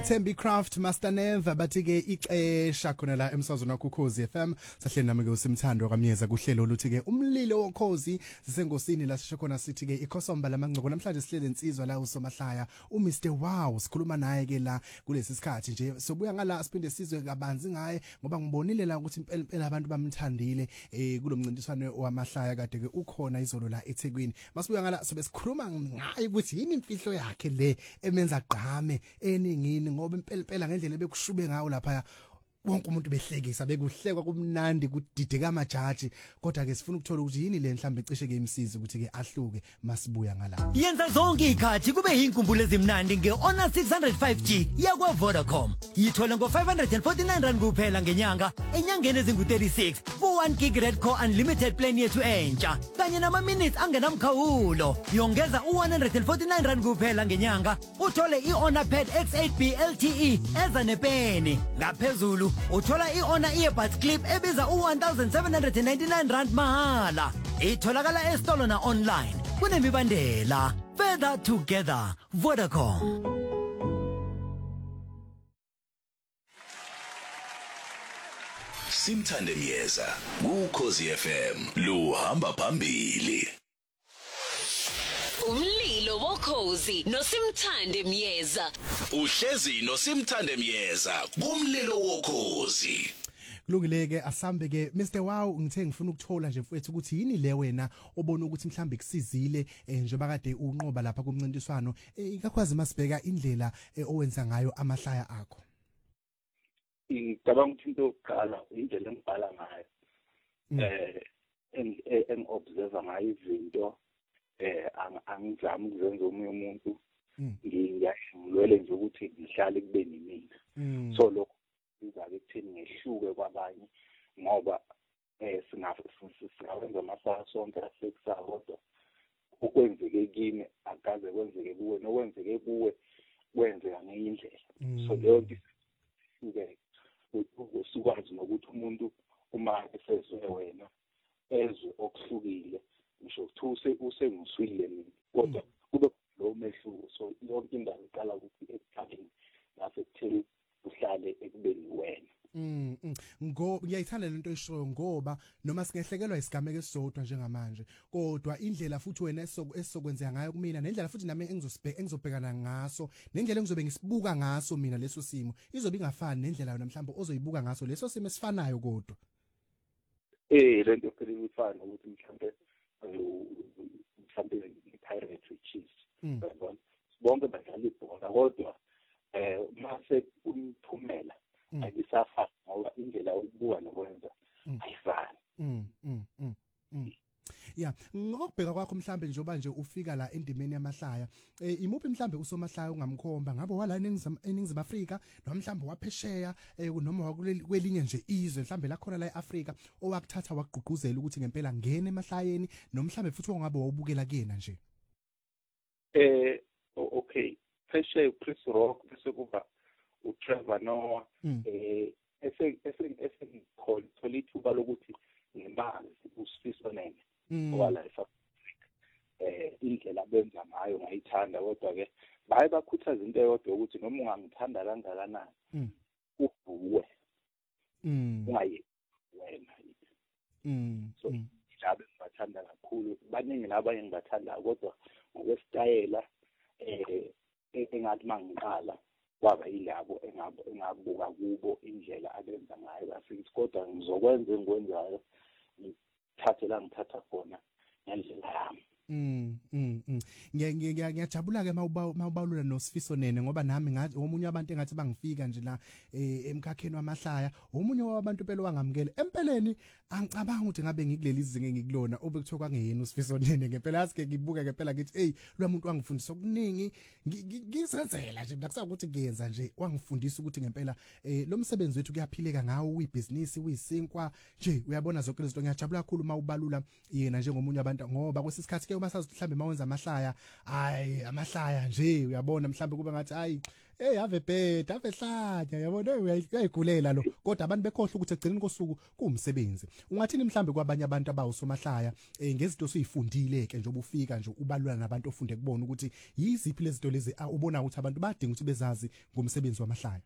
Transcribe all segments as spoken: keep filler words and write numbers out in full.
Thembi Craft Master Neva bathi ke ixesha khona la emsazweni waKhozi F M sahleli nami ke usimthando kaMyeza kuhlelo oluthi ke umlilo wokhozi sisengosini la sisho khona sithi ke ikhosomba lamangcoko namhlanje sihlele insizwa la uSomahlaya uMr Wow sikhuluma naye ke la kulesi sikhathi nje sobuya ngala siphinde sizwe kabanzi ngaye ngoba ngibonile la ukuthi impela impela abantu bamthandile eh kulomncintiswano wamahlaya kade ke ukhona izolo la eThekwini masibuya ngala sobe sikhuluma ngaye ukuthi yini imfihlo yakhe le emenza gqame eningini ngoba impela impela ngendlela bekushube ngawo lapha wonke umuntu behlekisa bekuhlekwa kumnandi kudideka amajaji kodwa ke sifuna ukuthola ukuthi yini le mhlambe ecishe ke imsizi ukuthi ke ahluke masibuya ngala yenza zonke ikhathi kube yinkumbulo ezimnandi ngeHonor six oh five G yakwa Vodacom yithola ngo five hundred forty-nine rand kuphela ngenyanga enyangeni ezingu thirty-six ku one gig red core unlimited plan yethu entsha kanye nama minutes angenamkhawulo yongeza u one hundred forty-nine rand kuphela ngenyanga uthole iHonor Pad X eight B L T E eza nepeni ngaphezulu uthola iHonor earbuds clip ebiza u one thousand seven hundred ninety-nine rand mahala itholakala estolo na online kunemibandela further together Vodacom. Simthande Myeza kuKhozi F M luhamba phambili. Umlilo wokhozi noSimthande Myeza. Uhlezi noSimthande Myeza kumlilo wokhozi. Kulungileke asambe ke Mr Wow ngithe ngifuna ukuthola nje mfowethu ukuthi yini le wena obona ukuthi mhlambe kusizile njengoba kade unqoba lapha kumncintiswano ikakwazi masibheka indlela owenza ngayo amahlaya akho. Ngicabanga ukuthi into yokuqala indlela engibhala ngayo eh engobserve ngayo izinto eh angizami ukuzenza omunye umuntu ngiyashilwele nje ukuthi ngihlale kube nimina so lokho izabe ekutheni ngehluke kwabanye ngoba eh singawenza amasaha sonke asekusasa kodwa ukwenzeke kimi akaze kwenzeke kuwe nokwenzeke kuwe kwenzeka ngendlela so leyo nto isike usukwazi nokuthi umuntu uma esezwe wena ezwe okuhlukile ngisho ukuthi usengiswile mina kodwa kube lo mehluko so yonke indawo iqala ukuthi ekuqaleni lapho ekutheni uhlale ekubeni wena mm ngo ngiyayithanda lento eshoyo ngoba noma singehlekelwa isigameko esisodwa njengamanje kodwa indlela futhi wena esizokwenzeka ngayo kumina nendlela futhi nami engizosibheka engizobhekana ngaso nendlela engizobe ngisibuka ngaso mina leso simo izobe ingafani nendlela yona mhlawumbe ozoyibuka ngaso leso simo esifanayo kodwa eh lento phela ifana ukuthi mhlawumbe mhlawumbe i-pirate cheese yabona bonke badlala ibhola kodwa eh mase umphumela ayisafani ngoba indlela yokubuka nokwenza ayifani mm mm mm yeah ngokubheka kwakho mhlambe njoba nje ufika la endimeni yamahlaya eh imuphi mhlambe uSomahlaya ungamkhomba ngabe wala eNingizimu Afrika noma mhlambe waphesheya noma wakwelinye nje izwe mhlambe la khona la eAfrika owakuthatha waqhuquzela ukuthi ngempela ngene emahlayeni noma mhlambe futhi ongabe wawubukela kuyena nje eh okay phesheya uChris Rock bese kuba uTrevor Noah eh ese ese ese thola ithuba lokuthi ngimazi uSifiso Nene wala eSouth Africa eh indlela benza ngayo ngayithanda kodwa ke baye bakhuthaza into eyodwa ukuthi noma ungangithanda kangakanani ubuwe ungayi wena so ngilabe ngibathanda kakhulu baningi labanye ngibathanda kodwa ngokwesitayela eh engathi mangiqala kwaba yilabo engabo engabuka kubo indlela abenza ngayo bafiki kodwa ngizokwenza engikwenzayo ngithathela ngithatha khona ngendlela yami mm mm ngiyajabula ke mawubalula noSifiso Nene ngoba nami ngathi omunye abantu engathi bangifika nje la emkhakheni wamahlaya omunye wabantu phela wangamukela empeleni angicabanga ukuthi ngabe ngikuleli izinge ngikulona obekuthiwa kwangeyena uSifiso Nene ngempela asike ngibuka ngempela ngithi hey lo muntu wangifundisa okuningi ngisenzela nje nakusa ukuthi ngiyenza nje wangifundisa ukuthi ngempela lo msebenzi wethu kuyaphileka ngawo uyibusiness uyisinkwa nje uyabona zonke lezinto ngiyajabula kakhulu mawubalula yena njengomunye abantu ngoba kwesisikhathi ke uma sazi mhlambe mawenza amahlaya hayi amahlaya nje uyabona mhlambe kuba ngathi hayi hey ave bed ave hlanya yabona uyayigulela lo kodwa abantu bekhohle ukuthi egcineni kosuku kuumsebenzi ungathini mhlambe kwabanye abantu abawusomahlaya eh, ngezinto osuyifundile ke nje obufika nje ubalulana nabantu ofunde kubona ukuthi yiziphi lezi zinto lezi ubona ukuthi abantu badinga ukuthi bezazi ngomsebenzi wamahlaya.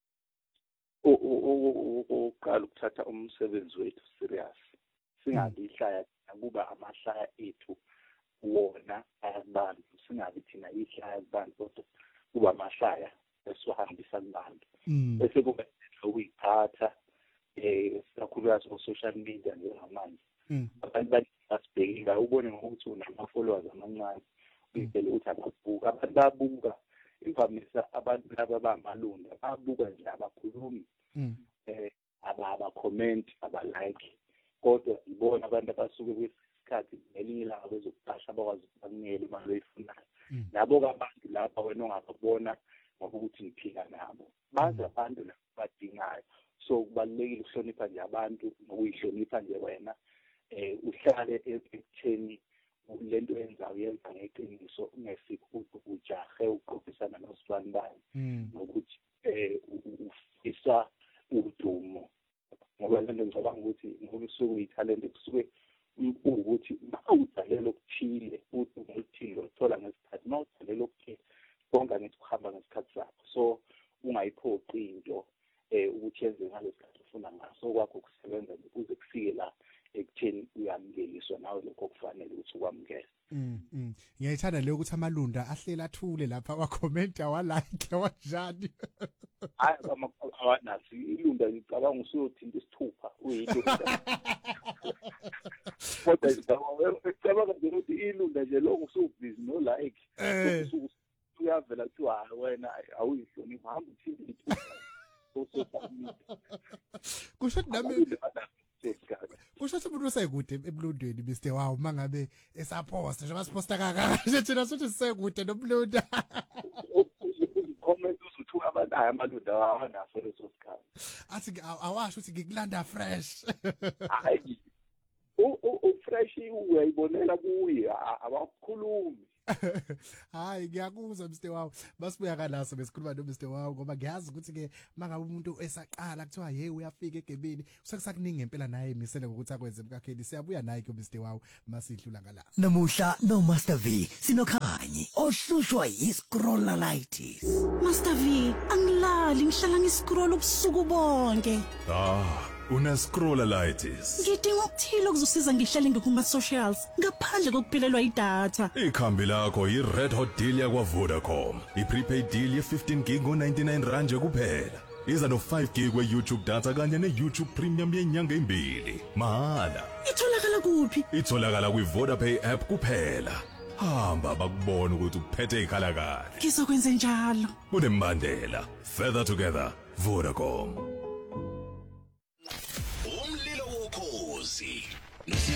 Uqala ukuthatha umsebenzi wethu serious singabi ihlaya kuba amahlaya ethu wona ayabantu singabi thina ihlaya abantu kodwa kuba amahlaya esiwahambisa kubantu bese kube ukuyiphatha eh kakhulukazi ku social media njengamanje abantu basibhekile ubone ngokuthi unama followers amancane uyiphele uthi ababuka abantu babuka imvamisa abantu laba bamalunga babuka nje abakhulumi eh aba comment aba like kodwa ibona abantu abasuke kwesikhathi nelinye ilanga bezokupasha abakwazi ukubanikela imali oyifunayo nabo kabantu lapha wena ongababona ngoba ukuthi ngiphila nabo bazi abantu labadingayo so kubalulekile ukuhlonipha nje abantu nokuyihlonipha nje wena eh uhlale ekutheni lento yenzayo yenza ngeqiniso ungefiki ukuthi ujahe uqophisana nosibandani nokuthi eh ufisa udumo ngoba lento ngicabanga ukuthi ngoba usuke uyithalente kusuke ukuthi mawudlalela okuthile uthi ngikuthile uthola ngesikhathi mawudlalela okuthile konke ngithi kuhamba ngesikhathi sakho so ungayiphoqi into eh ukuthi yenze ngalesikhathi ufuna ngaso kwakho kusebenza ukuze kufike la ekutheni uyamukeliswa nawe lokho kufanele ukuthi ukwamukele. Mhm. Ngiyayithanda le ukuthi amalunda ahlela athule lapha wa comment wa like wanjani. Hayi awanasi ilunda ngicabanga usuyothinta isithupha uyinto. Kodwa ngicabanga nje ukuthi ilunda nje lokho usubhizi no like. Uyavela kuthi hayi wena awuyihloniphi hamba uthinta isithupha. Kusho nami kusho ukuthi umuntu usekude eblundweni Mister Wow mangabe esaposta nje basiposta kaka thina sothi sisekude nomlunda comment usuthi abantu hayi amalunda awanaso leso sikhathi athi awasho ukuthi ngikulanda fresh hayi u fresh uyayibonela kuye abakhulumi. Hayi ngiyakuzwa Mister Wow basibuya kanaso besikhuluma no Mister Wow ngoba ngiyazi ukuthi ke mangabe umuntu esaqala kuthiwa hey uyafika egebeni usekusakuningi ngempela naye emisele ngokuthi akwenze emkakheni siyabuya naye ke Mister Wow masidlula ngala namuhla no Master V sinokhanyi ohlushwa yiscrolleritis. Master V angilali ngihlala ngiscroll ubusuku bonke. Ah una scrolleritis. Ngidinga ukuthila ukuzosiza ngihlale ngikuma socials ngaphandle kokuphelelwa idatha. Ikhambi lakho yi red hot deal yakwa Vodacom. I prepaid deal ye fifteen gig ngo ninety-nine rand nje kuphela. Iza no five gig we YouTube data kanye ne YouTube Premium yenyanga embili. Mahala. Itholakala kuphi? Itholakala kwi Vodapay app kuphela. Hamba bakubona ukuthi uphethe ikhala kahle. Ngizokwenza njalo. Kunembandela. Further together Vodacom. Umlilo wokhozi